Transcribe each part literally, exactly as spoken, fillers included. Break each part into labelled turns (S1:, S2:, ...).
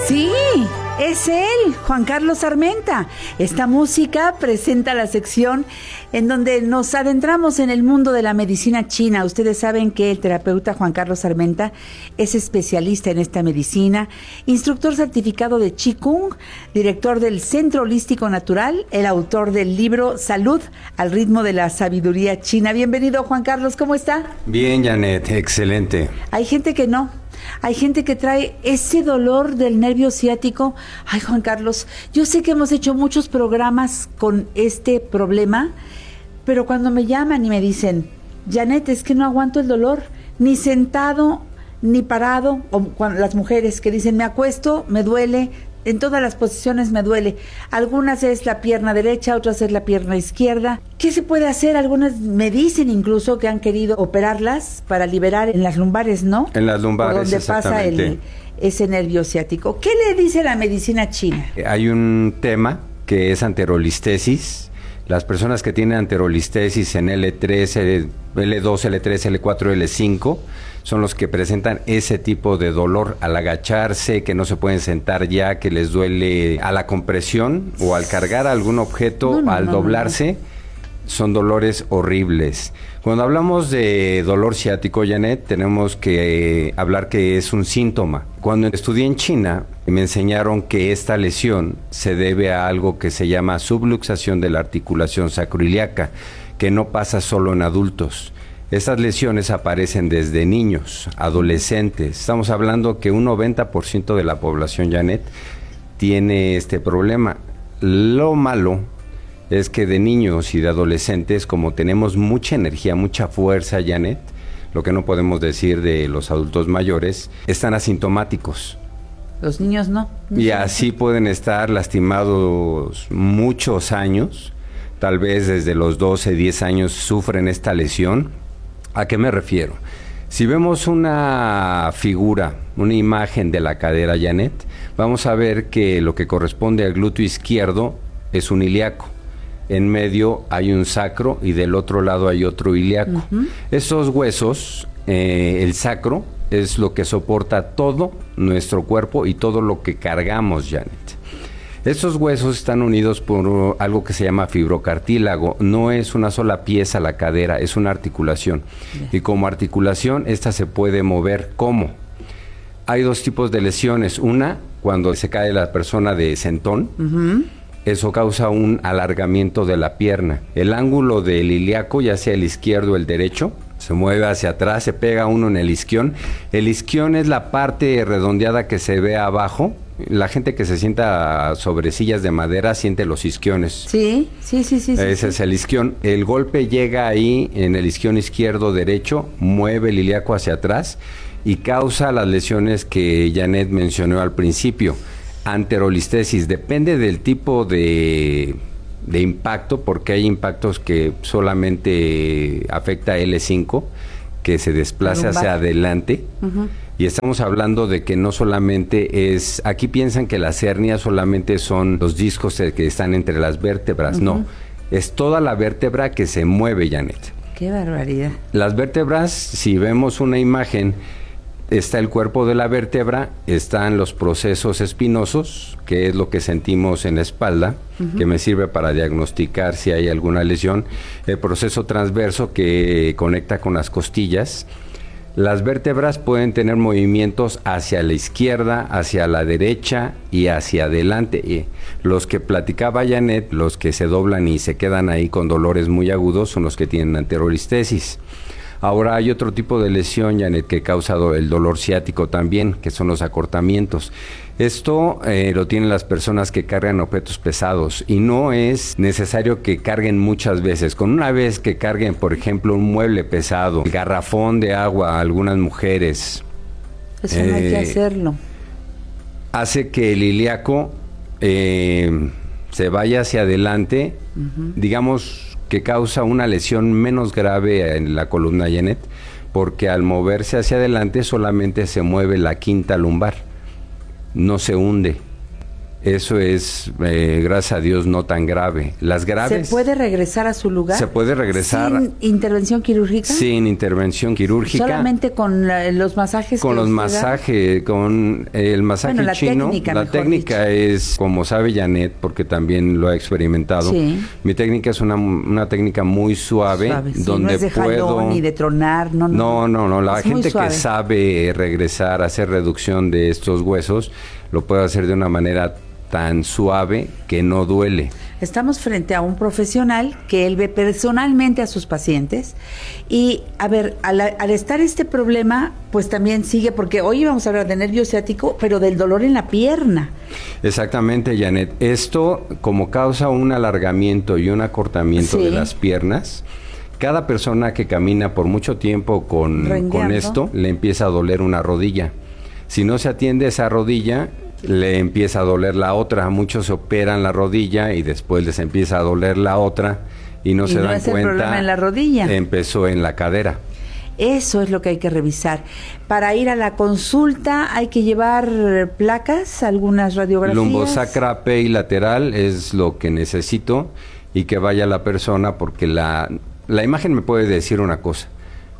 S1: Sí, es él, Juan Carlos Armenta. Esta música presenta la sección en donde nos adentramos en el mundo de la medicina china. Ustedes saben que el terapeuta Juan Carlos Armenta es especialista en esta medicina, instructor certificado de Qigong, director del Centro Holístico Natural, el autor del libro Salud al ritmo de la sabiduría china. Bienvenido, Juan Carlos, ¿cómo está?
S2: Bien, Janet, excelente.
S1: Hay gente que no. Hay gente que trae ese dolor del nervio ciático. Ay, Juan Carlos, yo sé que hemos hecho muchos programas con este problema, pero cuando me llaman y me dicen, Janet, es que no aguanto el dolor, ni sentado, ni parado, o cuando las mujeres que dicen, me acuesto, me duele, en todas las posiciones me duele. Algunas es la pierna derecha, otras es la pierna izquierda. ¿Qué se puede hacer? Algunas me dicen incluso que han querido operarlas para liberar en las lumbares, ¿no?
S2: En las lumbares,
S1: por donde pasa el, ese nervio ciático. ¿Qué le dice la medicina china?
S2: Hay un tema que es anterolistesis. Las personas que tienen anterolistesis en L tres, L dos, L tres, L cuatro, L cinco son los que presentan ese tipo de dolor al agacharse, que no se pueden sentar ya, que les duele a la compresión o al cargar algún objeto, no, no, al no, doblarse. No, no. Son dolores horribles. Cuando hablamos de dolor ciático, Janet, tenemos que eh, hablar que es un síntoma. Cuando estudié en China, me enseñaron que esta lesión se debe a algo que se llama subluxación de la articulación sacroiliaca, que no pasa solo en adultos. Estas lesiones aparecen desde niños, adolescentes. Estamos hablando que un noventa por ciento de la población, Janet, tiene este problema. Lo malo es que de niños y de adolescentes, como tenemos mucha energía, mucha fuerza, Janet, lo que no podemos decir de los adultos mayores, están asintomáticos.
S1: Los niños no. no
S2: y así no. Pueden estar lastimados muchos años, tal vez desde los doce, diez años sufren esta lesión. ¿A qué me refiero? Si vemos una figura, una imagen de la cadera, Janet, vamos a ver que lo que corresponde al glúteo izquierdo es un ilíaco. En medio hay un sacro y del otro lado hay otro ilíaco. Uh-huh. Esos huesos, eh, el sacro, es lo que soporta todo nuestro cuerpo y todo lo que cargamos, Janet. Estos huesos están unidos por algo que se llama fibrocartílago. No es una sola pieza la cadera, es una articulación. Yeah. Y como articulación, esta se puede mover. ¿Cómo? Hay dos tipos de lesiones. Una, cuando se cae la persona de sentón. Uh-huh. Eso causa un alargamiento de la pierna. El ángulo del ilíaco, ya sea el izquierdo o el derecho, se mueve hacia atrás, se pega uno en el isquión. El isquión es la parte redondeada que se ve abajo. La gente que se sienta sobre sillas de madera siente los isquiones.
S1: Sí, sí, sí, sí.
S2: Ese
S1: sí,
S2: es
S1: sí.
S2: el isquión. El golpe llega ahí en el isquión izquierdo derecho, mueve el ilíaco hacia atrás y causa las lesiones que Janet mencionó al principio. Anterolistesis, depende del tipo de, de impacto, porque hay impactos que solamente afecta a L cinco, que se desplaza hacia adelante. Uh-huh. Y estamos hablando de que no solamente es, aquí piensan que las hernias solamente son los discos que están entre las vértebras. Uh-huh. No, es toda la vértebra que se mueve, Janet.
S1: ¡Qué barbaridad! Las
S2: vértebras, si vemos una imagen, está el cuerpo de la vértebra, están los procesos espinosos, que es lo que sentimos en la espalda, uh-huh. que me sirve para diagnosticar si hay alguna lesión. El proceso transverso, que conecta con las costillas. Las vértebras pueden tener movimientos hacia la izquierda, hacia la derecha y hacia adelante. Y los que platicaba Janet, los que se doblan y se quedan ahí con dolores muy agudos, son los que tienen anterolistesis. Ahora hay otro tipo de lesión, Janet, que causa el dolor ciático también, que son los acortamientos. Esto eh, lo tienen las personas que cargan objetos pesados y no es necesario que carguen muchas veces. Con una vez que carguen, por ejemplo, un mueble pesado, el garrafón de agua a algunas mujeres.
S1: Eso no eh, hay que hacerlo.
S2: Hace que el ilíaco eh, se vaya hacia adelante, uh-huh. digamos que causa una lesión menos grave en la columna, Janet, porque al moverse hacia adelante solamente se mueve la quinta lumbar, no se hunde. eso es, eh, gracias a Dios, no tan grave. Las graves...
S1: ¿Se puede regresar a su lugar?
S2: Se puede regresar...
S1: ¿Sin intervención quirúrgica?
S2: Sin intervención quirúrgica.
S1: ¿Solamente con la, los masajes?
S2: Con los masajes, con el masaje bueno, la chino. Técnica, la técnica dicho. Es, como sabe Janet, porque también lo ha experimentado, sí. Mi técnica es una, una técnica muy suave, suave sí, donde no es de puedo...
S1: jalón ni de tronar, no,
S2: no. No, no, no. La gente que sabe regresar, hacer reducción de estos huesos, lo puede hacer de una manera tan suave que no duele.
S1: Estamos frente a un profesional que él ve personalmente a sus pacientes y, a ver, al, al estar este problema, pues también sigue, porque hoy vamos a hablar de nervio ciático, pero del dolor en la pierna.
S2: Exactamente, Janet. Esto, como causa un alargamiento y un acortamiento sí. de las piernas, cada persona que camina por mucho tiempo con, con esto, le empieza a doler una rodilla. Si no se atiende esa rodilla, le empieza a doler la otra. Muchos se operan la rodilla y después les empieza a doler la otra y no y se no dan es cuenta. El problema
S1: en la rodilla.
S2: Empezó en la cadera.
S1: Eso es lo que hay que revisar. Para ir a la consulta hay que llevar placas, algunas radiografías.
S2: Lumbosacra peilateral es lo que necesito y que vaya la persona porque la, la imagen me puede decir una cosa.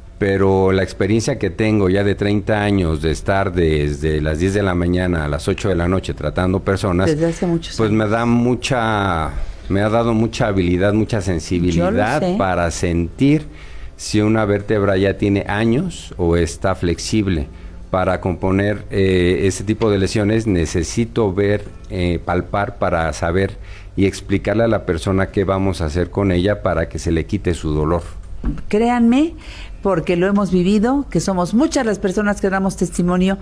S2: Pero la experiencia que tengo ya de treinta años de estar desde las diez de la mañana a las ocho de la noche tratando personas,
S1: desde hace muchos
S2: pues
S1: años.
S2: me da mucha, me ha dado mucha habilidad, mucha sensibilidad para sentir si una vértebra ya tiene años o está flexible. Para componer eh, ese tipo de lesiones necesito ver, eh, palpar para saber y explicarle a la persona qué vamos a hacer con ella para que se le quite su dolor.
S1: Créanme, porque lo hemos vivido, que somos muchas las personas que damos testimonio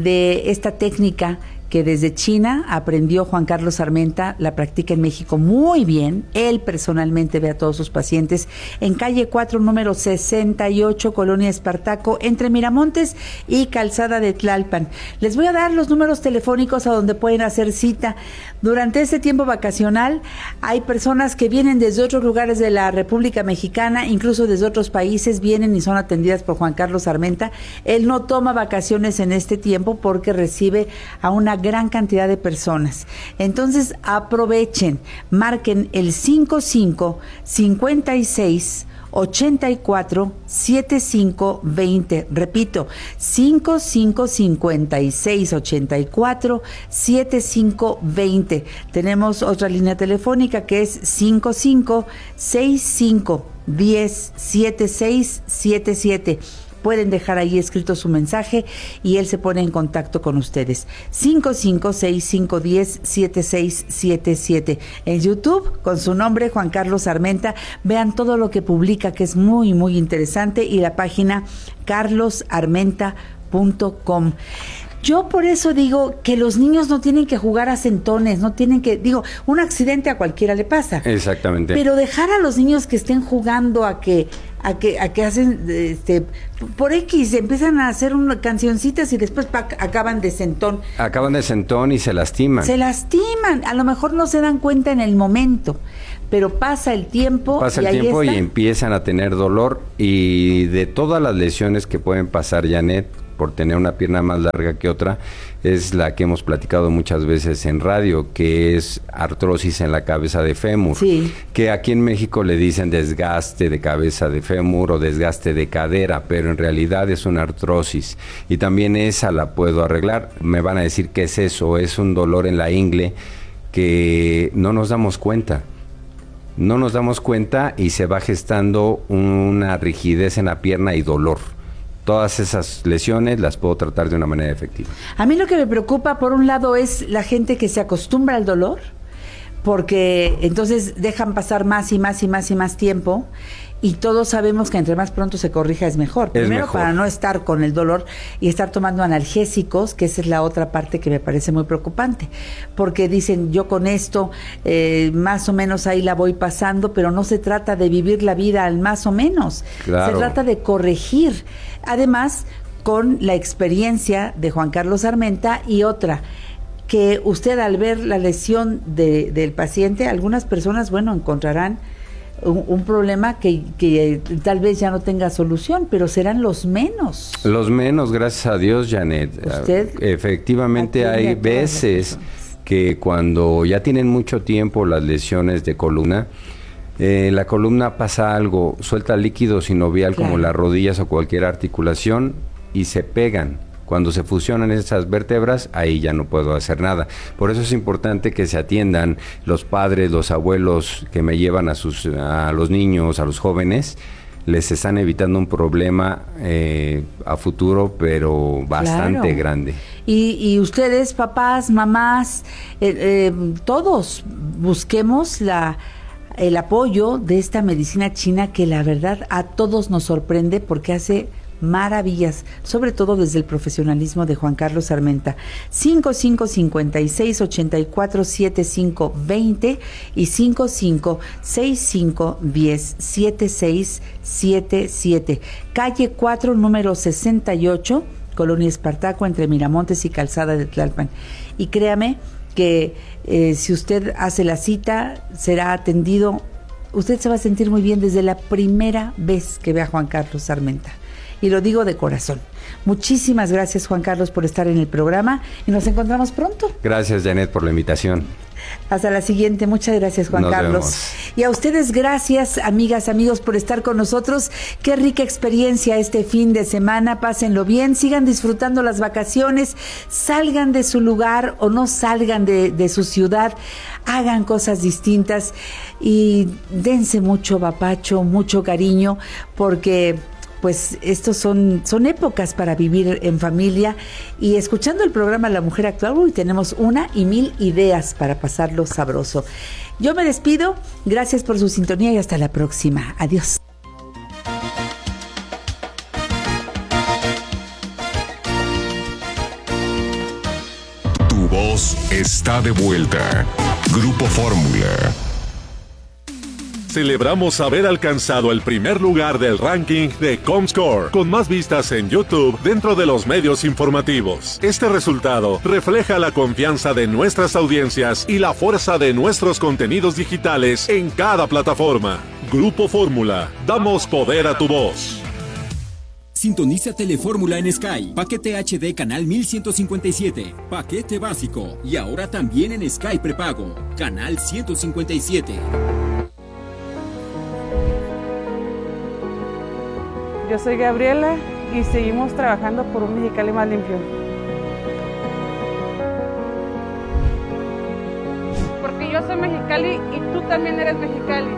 S1: de esta técnica que desde China aprendió Juan Carlos Armenta, la practica en México muy bien. Él personalmente ve a todos sus pacientes en calle cuatro, número sesenta y ocho, Colonia Espartaco, entre Miramontes y Calzada de Tlalpan. Les voy a dar los números telefónicos a donde pueden hacer cita. Durante este tiempo vacacional hay personas que vienen desde otros lugares de la República Mexicana, incluso desde otros países, vienen y son atendidas por Juan Carlos Armenta. Él no toma vacaciones en este tiempo porque recibe a una gran cantidad de personas. Entonces aprovechen, marquen el cinco cinco, cincuenta y seis, ochenta y cuatro, setenta y cinco, veinte. Repito, cinco cinco, cincuenta y seis, ochenta y cuatro, setenta y cinco, veinte. Tenemos otra línea telefónica que es cinco cinco, sesenta y cinco, diez, setenta y seis, setenta y siete. Pueden dejar ahí escrito su mensaje y él se pone en contacto con ustedes. cinco cinco, sesenta y cinco, diez, setenta y seis, setenta y siete. En YouTube, con su nombre, Juan Carlos Armenta, vean todo lo que publica, que es muy, muy interesante, y la página carlos armenta punto com. Yo por eso digo que los niños no tienen que jugar a centones, no tienen que, digo, un accidente a cualquiera le pasa.
S2: Exactamente.
S1: Pero dejar a los niños que estén jugando a que a que a que hacen este por X empiezan a hacer unas cancioncitas y después pa, acaban de centón.
S2: Acaban de centón y se lastiman.
S1: Se lastiman, a lo mejor no se dan cuenta en el momento, pero pasa el tiempo.
S2: Pasa el
S1: y
S2: tiempo
S1: ahí
S2: y empiezan a tener dolor, y de todas las lesiones que pueden pasar, Janet, por tener una pierna más larga que otra, es la que hemos platicado muchas veces en radio, que es artrosis en la cabeza de fémur,
S1: sí.
S2: Que aquí en México le dicen desgaste de cabeza de fémur o desgaste de cadera, pero en realidad es una artrosis, y también esa la puedo arreglar. Me van a decir, ¿qué es eso? Es un dolor en la ingle que no nos damos cuenta. No nos damos cuenta y se va gestando una rigidez en la pierna y dolor. Todas esas lesiones las puedo tratar de una manera efectiva.
S1: A mí lo que me preocupa, por un lado, es la gente que se acostumbra al dolor, porque entonces dejan pasar más y más y más y más tiempo, y todos sabemos que entre más pronto se corrija es mejor. Primero, es mejor. Para no estar con el dolor y estar tomando analgésicos, que esa es la otra parte que me parece muy preocupante, porque dicen, yo con esto eh, más o menos ahí la voy pasando, pero no se trata de vivir la vida al más o menos,
S2: claro.
S1: Se trata de corregir. Además, con la experiencia de Juan Carlos Armenta, y otra, que usted al ver la lesión de, del paciente, algunas personas, bueno, encontrarán un, un problema que, que tal vez ya no tenga solución, pero serán los menos.
S2: Los menos, gracias a Dios, Janet.
S1: Usted
S2: efectivamente hay veces que cuando ya tienen mucho tiempo las lesiones de columna, eh, la columna pasa algo, suelta líquido sinovial, claro, como las rodillas o cualquier articulación, y se pegan. Cuando se fusionan esas vértebras, ahí ya no puedo hacer nada. Por eso es importante que se atiendan los padres, los abuelos que me llevan a sus a los niños, a los jóvenes. Les están evitando un problema eh, a futuro, pero bastante claro. grande.
S1: Y, y ustedes, papás, mamás, eh, eh, todos busquemos la, el apoyo de esta medicina china que la verdad a todos nos sorprende porque hace maravillas, sobre todo desde el profesionalismo de Juan Carlos Armenta. Cinco cinco cinco seis ocho cuatro siete cinco dos cero y cinco cinco seis cinco uno cero siete seis siete siete. Calle cuatro, número sesenta y ocho, Colonia Espartaco, entre Miramontes y Calzada de Tlalpan. Y créame que eh, si usted hace la cita, será atendido. Usted se va a sentir muy bien desde la primera vez que vea a Juan Carlos Armenta. Y lo digo de corazón. Muchísimas gracias, Juan Carlos, por estar en el programa y nos encontramos pronto.
S2: Gracias, Janet, por la invitación.
S1: Hasta la siguiente. Muchas gracias, Juan nos Carlos. Vemos. Y a ustedes, gracias, amigas, amigos, por estar con nosotros. Qué rica experiencia este fin de semana. Pásenlo bien, sigan disfrutando las vacaciones, salgan de su lugar o no salgan de, de su ciudad, hagan cosas distintas y dense mucho apapacho, mucho cariño, porque pues estos son, son épocas para vivir en familia. Y escuchando el programa La Mujer Actual, uy, tenemos una y mil ideas para pasarlo sabroso. Yo me despido, gracias por su sintonía y hasta la próxima. Adiós.
S3: Tu voz está de vuelta. Grupo Fórmula. Celebramos haber alcanzado el primer lugar del ranking de Comscore, con más vistas en YouTube dentro de los medios informativos. Este resultado refleja la confianza de nuestras audiencias y la fuerza de nuestros contenidos digitales en cada plataforma. Grupo Fórmula, damos poder a tu voz.
S4: Sintoniza Telefórmula en Sky, paquete H D canal mil ciento cincuenta y siete, paquete básico y ahora también en Sky prepago, canal ciento cincuenta y siete.
S5: Yo soy Gabriela y seguimos trabajando por un Mexicali más limpio. Porque yo soy Mexicali y tú también eres Mexicali.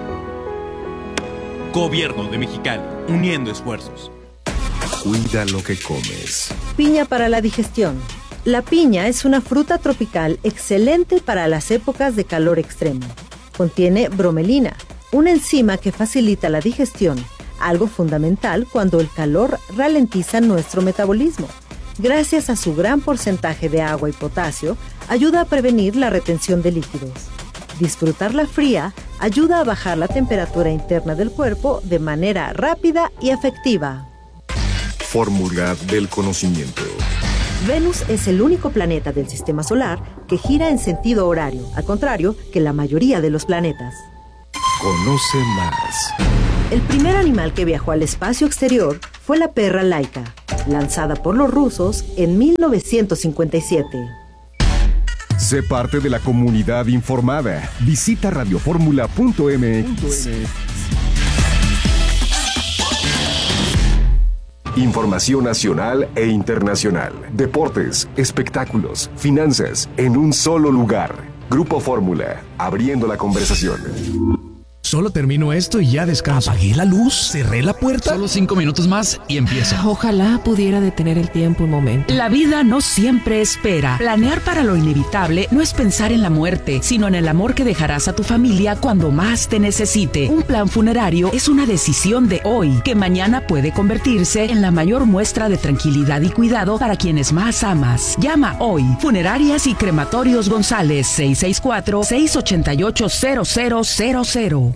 S6: Gobierno de Mexicali, uniendo esfuerzos.
S3: Cuida lo que comes.
S7: Piña para la digestión. La piña es una fruta tropical excelente para las épocas de calor extremo. Contiene bromelina, una enzima que facilita la digestión, algo fundamental cuando el calor ralentiza nuestro metabolismo. Gracias a su gran porcentaje de agua y potasio, ayuda a prevenir la retención de líquidos. Disfrutarla fría ayuda a bajar la temperatura interna del cuerpo de manera rápida y efectiva.
S3: Fórmula del conocimiento.
S7: Venus es el único planeta del sistema solar que gira en sentido horario, al contrario que la mayoría de los planetas.
S3: Conoce más.
S7: El primer animal que viajó al espacio exterior fue la perra Laika, lanzada por los rusos en mil novecientos cincuenta y siete.
S3: Sé parte de la comunidad informada. Visita radioformula punto m x. Información nacional e internacional. Deportes, espectáculos, finanzas, en un solo lugar. Grupo Fórmula, abriendo la conversación.
S8: Solo termino esto y ya descanso. Apagué la luz, cerré la puerta.
S9: Solo cinco minutos más y empiezo.
S10: Ojalá pudiera detener el tiempo un momento.
S11: La vida no siempre espera. Planear para lo inevitable no es pensar en la muerte, sino en el amor que dejarás a tu familia cuando más te necesite. Un plan funerario es una decisión de hoy, que mañana puede convertirse en la mayor muestra de tranquilidad y cuidado para quienes más amas. Llama hoy. Funerarias y Crematorios González, seis seis cuatro, seis ocho ocho, cero cero cero cero.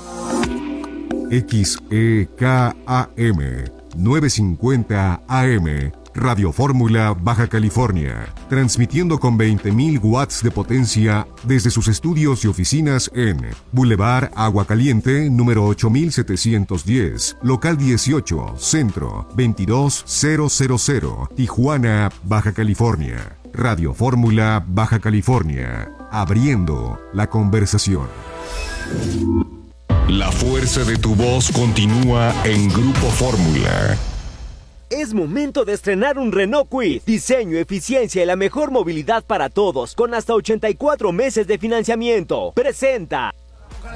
S3: X E K A M novecientos cincuenta A M, Radio Fórmula, Baja California, transmitiendo con veinte mil watts de potencia desde sus estudios y oficinas en Boulevard Agua Caliente, número ocho mil setecientos diez, local dieciocho, Centro, veintidós mil, Tijuana, Baja California.
S12: Radio Fórmula Baja California, abriendo la conversación.
S13: La fuerza de tu voz continúa en Grupo Fórmula.
S14: Es momento de estrenar un Renault Kwid. Diseño, eficiencia y la mejor movilidad para todos, con hasta ochenta y cuatro meses de financiamiento. Presenta